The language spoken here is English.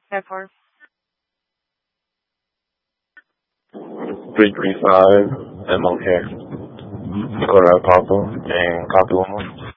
F4. 335 and Moncare. Go to Papa and copy one more.